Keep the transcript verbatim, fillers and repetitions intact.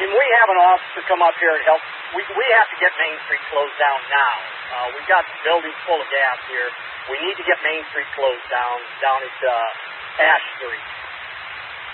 Can we have an officer come up here and help? We we have to get Main Street closed down now. Uh, we've got buildings full of gas here. We need to get Main Street closed down, down at uh, Ash Street.